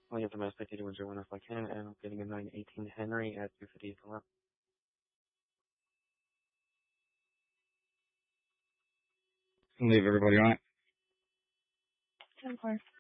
Only have domestic 8101 if I can, and I'm getting a 918 Henry at 250 for Leave everybody on it. 10-4.